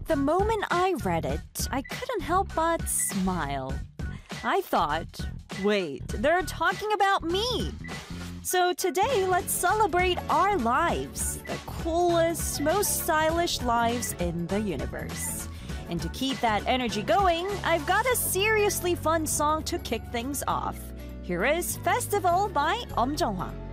The moment I read it, I couldn't help but smile. I thought, wait, they're talking about me. So today, let's celebrate our lives, the coolest, most stylish lives in the universe. And to keep that energy going, I've got a seriously fun song to kick things off. Here is Festival by Om Jong-hwa.